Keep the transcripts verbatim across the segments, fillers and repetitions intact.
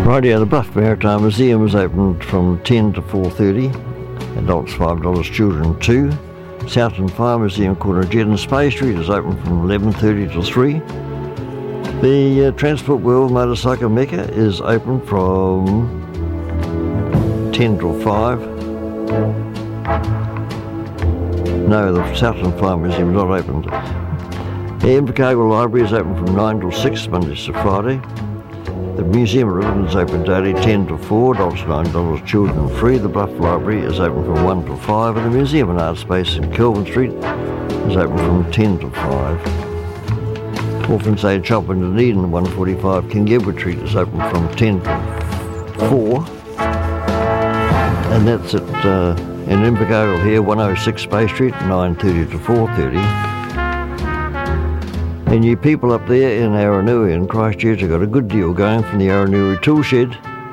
Rightio, the Bluff Maritime Museum is open from ten to four thirty. Adults five dollars, children two. Southland Fire Museum, corner of Jed and Spey Street, is open from eleven thirty to three. The uh, Transport World Motorcycle Mecca is open from ten till five. No, the Southland Fire Museum is not open. The Invercargill Library is open from nine till six, Mondays to Friday. The Museum of Ribbon is open daily ten till four, adults nine dollars, children free. The Bluff Library is open from one till five, and the Museum and Art Space in Kelvin Street is open from ten till five. Orphans Aid Shop in Dunedin, one forty-five King Edward Street, is open from ten till four. And that's at uh, in Invercargill here, one oh six Spey Street, nine thirty to four thirty. And you people up there in Aranui and Christchurch have got a good deal going from the Aranui Tool Shed.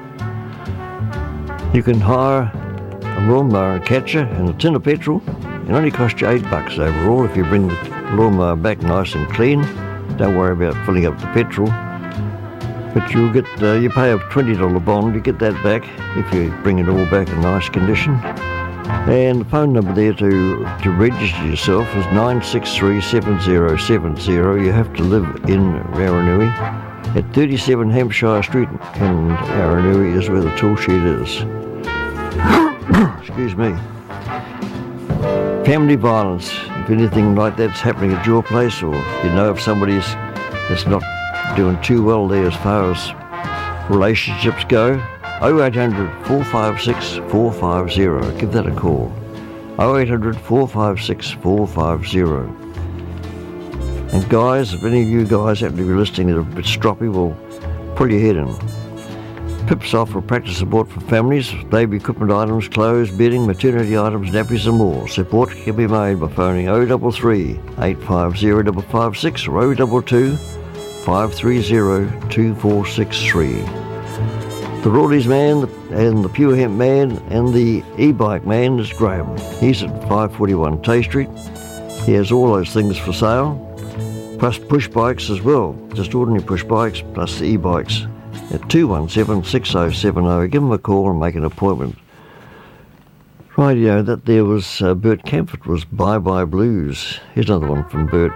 You can hire a lawnmower and catcher and a tin of petrol. It only costs you eight bucks overall if you bring the lawnmower back nice and clean. Don't worry about filling up the petrol. But you'll get uh, you pay a twenty dollars bond, you get that back if you bring it all back in nice condition. And the phone number there to, to register yourself is nine six three, seven zero seven zero. You have to live in Aranui. At thirty-seven Hampshire Street in Aranui is where the tool shed is. Excuse me. Family violence. If anything like that's happening at your place, or you know if somebody's that's not doing too well there as far as relationships go, oh eight hundred, four five six, four five zero. Give that a call. oh eight hundred, four five six, four five zero. And guys, if any of you guys happen to be listening that are a bit stroppy, well, pull your head in. Pips offer practice support for families, baby equipment items, clothes, bedding, maternity items, nappies and more. Support can be made by phoning oh double three, eight five zero, five five six or oh double two, five three zero, two four six three. The Rawleys man and the Pure Hemp man and the e-bike man is Graham. He's at five forty-one Tay Street. He has all those things for sale, plus push bikes as well, just ordinary push bikes plus the e-bikes at two one seven, six oh seven oh. Give him a call and make an appointment. Rightio, that there was uh, Bert Camford was Bye Bye Blues. Here's another one from Bert.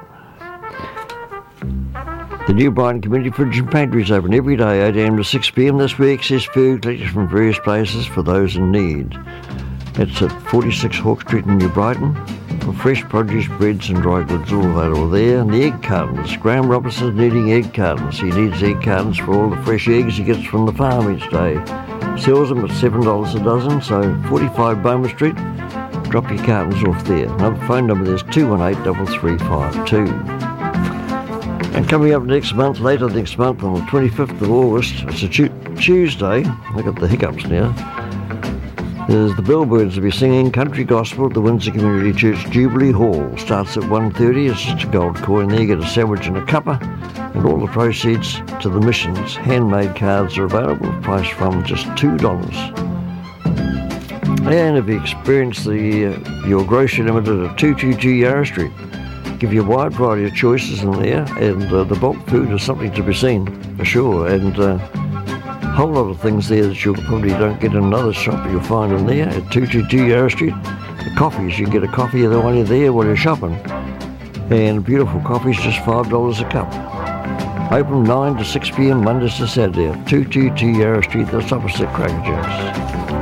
The New Brighton Community Fridge and Pantry is open every day, eight a m to six p m This week, access food collected from various places for those in need. It's at forty-six Hawke Street in New Brighton. For fresh produce, breads and dry goods, all available there. And the egg cartons. Graham Robinson's needing egg cartons. He needs egg cartons for all the fresh eggs he gets from the farm each day. Sells them at seven dollars a dozen, so forty-five Bowman Street. Drop your cartons off there. Another phone number there is two one eight, three three five two. And coming up next month, later next month on the twenty-fifth of August, it's a tu- Tuesday, I've got the hiccups now, there's the Bellbirds will be singing country gospel at the Windsor Community Church Jubilee Hall. Starts at one thirty, it's just a gold coin there, you get a sandwich and a cuppa, and all the proceeds to the missions. Handmade cards are available, priced from just two dollars. And if you experience the uh, your grocery limited at two twenty-two Yarra Street, give you a wide variety of choices in there, and uh, the bulk food is something to be seen for sure, and uh, a whole lot of things there that you probably don't get in another shop you'll find in there at two twenty-two Yarra Street. The coffees, you can get a coffee either while you're there while you're shopping, and beautiful coffees, just five dollars a cup. Open nine to six p m Mondays to Saturday at two twenty-two Yarra Street, that's opposite Cracker Jacks.